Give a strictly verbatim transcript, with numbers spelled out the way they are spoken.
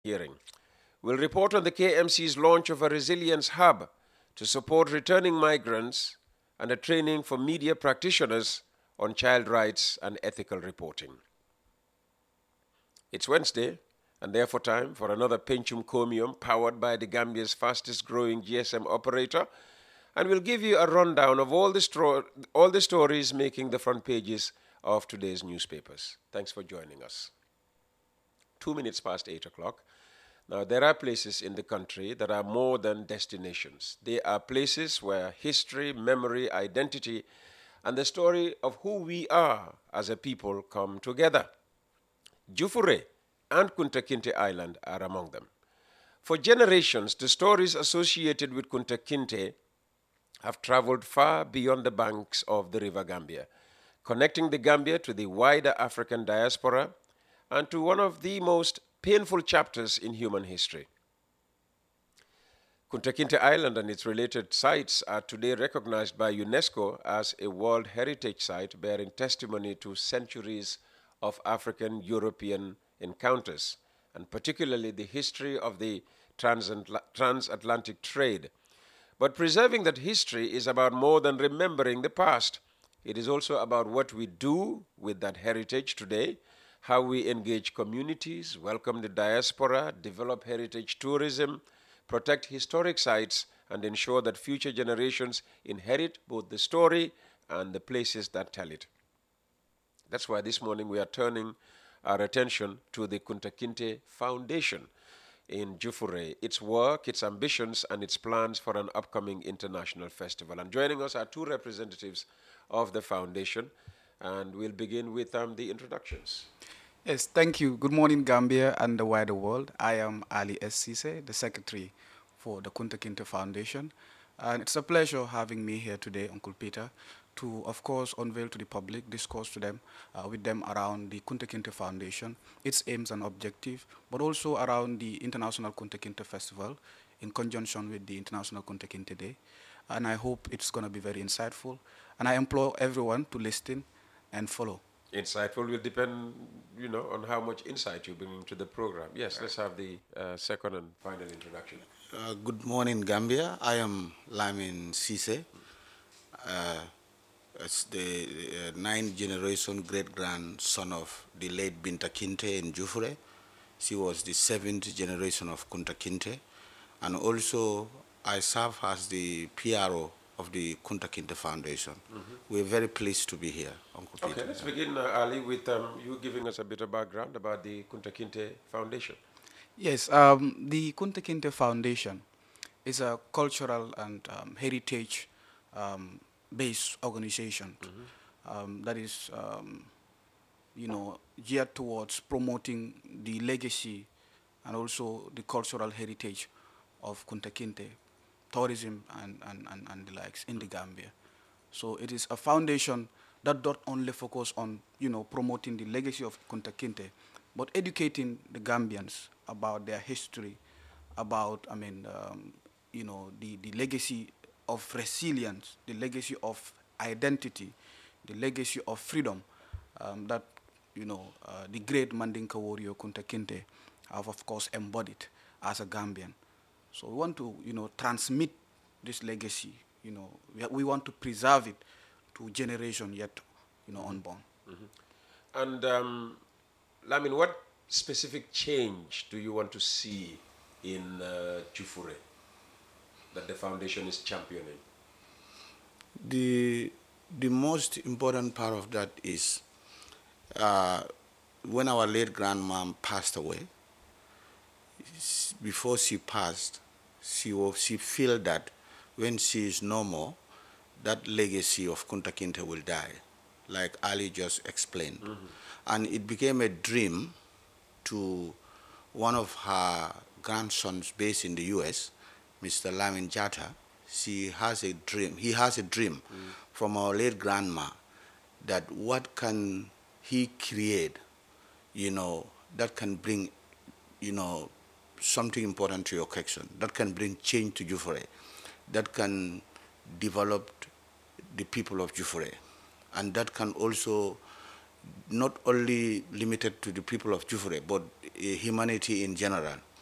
hearing. We'll report on the K M C's launch of a resilience hub to support returning migrants and a training for media practitioners on child rights and ethical reporting. It's Wednesday, and therefore time for another Pentium Comium powered by the Gambia's fastest growing G S M operator, and we'll give you a rundown of all the, stro- all the stories making the front pages of today's newspapers. Thanks for joining us. Two minutes past eight o'clock. Now, there are places in the country that are more than destinations. They are places where history, memory, identity, and the story of who we are as a people come together. Jufure and Kunta Kinte Island are among them. For generations, the stories associated with Kunta Kinte have traveled far beyond the banks of the River Gambia, connecting the Gambia to the wider African diaspora and to one of the most painful chapters in human history. Kunta Kinte Island and its related sites are today recognized by UNESCO as a World Heritage Site bearing testimony to centuries of African-European encounters, and particularly the history of the transatlantic trade. But preserving that history is about more than remembering the past. It is also about what we do with that heritage today, how we engage communities, welcome the diaspora, develop heritage tourism, protect historic sites, and ensure that future generations inherit both the story and the places that tell it. That's why this morning we are turning our attention to the Kunta Kinte Foundation in Jufure, its work, its ambitions, and its plans for an upcoming international festival. And joining us are two representatives of the foundation, and we'll begin with um, the introductions. Yes, thank you. Good morning, Gambia and the wider world. I am Ali S. Sise, the secretary for the Kunta Kinte Foundation. And it's a pleasure having me here today, Uncle Peter, to, of course, unveil to the public, discuss to them, uh, with them around the Kunta Kinte Foundation, its aims and objectives, but also around the International Kunta Kinte Festival in conjunction with the International Kunta Kinte Day. And I hope it's going to be very insightful. And I implore everyone to listen and follow. Insightful will depend, you know, on how much insight you bring into the program. Yes, let's have the uh, second and final introduction. Uh, good morning, Gambia. I am Lamin Sise. Uh, as the uh, ninth generation great grandson of the late Binta Kinte in Jufure. She was the seventh generation of Kunta Kinte. And also, I serve as the P R O of the Kunta Kinte Foundation. Mm-hmm. We're very pleased to be here, Uncle Peter. Okay, let's begin, uh, Ali, with um, you giving us a bit of background about the Kunta Kinte Foundation. Yes, um, the Kunta Kinte Foundation is a cultural and um, heritage um, based organization mm-hmm. um, that is, um, you know, geared towards promoting the legacy and also the cultural heritage of Kunta Kinte, tourism and, and, and, and the likes in the Gambia. So it is a foundation that don't only focus on, you know, promoting the legacy of Kunta Kinte, but educating the Gambians about their history, about, I mean, um, you know, the, the legacy of resilience, the legacy of identity, the legacy of freedom um, that, you know, uh, the great Mandinka warrior Kunta Kinte have, of course, embodied as a Gambian. So we want to, you know, transmit this legacy. You know, we, we want to preserve it to generation yet, you know, unborn. Mm-hmm. And um, Lamin, what specific change do you want to see in uh, Jufure that the foundation is championing? The the most important part of that is uh, when our late grandmom passed away. Before she passed, she was, she felt that when she is no more, that legacy of Kunta Kinte will die, like Ali just explained. Mm-hmm. And it became a dream to one of her grandsons based in the U S, Mister Lamin Jata. She has a dream, he has a dream mm. from our late grandma that what can he create, you know, that can bring, you know, something important to your collection, that can bring change to Jufure, that can develop the people of Jufure, and that can also not only limited to the people of Jufure, but humanity in general.